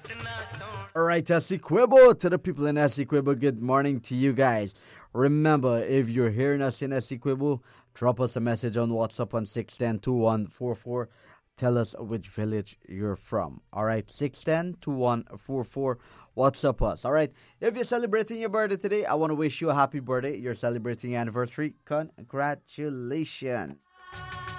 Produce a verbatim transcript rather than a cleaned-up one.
All right, Essequibo, to the people in Essequibo, good morning to you guys. Remember, if you're hearing us in Essequibo, drop us a message on WhatsApp on six one zero, two one four four. Tell us which village you're from. All right, six one zero, two one four four. WhatsApp us. All right, if you're celebrating your birthday today, I want to wish you a happy birthday. You're celebrating your anniversary. Congratulations.